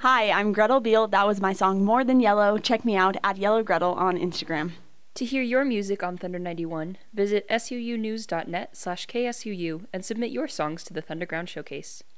Hi, I'm Gretel Beal. That was my song More Than Yellow. Check me out at Yellow Gretel on Instagram. To hear your music on Thunder 91, visit suunews.net/ksuu and submit your songs to the Thunderground Showcase.